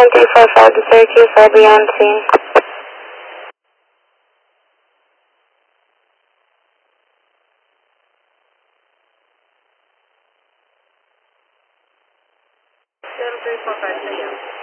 7345 to Syracuse, I'll be on scene. 7345, say yes.